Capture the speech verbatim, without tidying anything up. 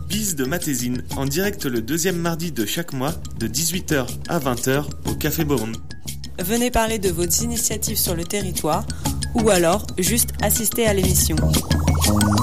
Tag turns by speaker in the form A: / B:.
A: Bise de Matésine, en direct le deuxième mardi de chaque mois, de dix-huit heures à vingt heures, au Café Beaune.
B: Venez parler de vos initiatives sur le territoire, ou alors juste assister à l'émission.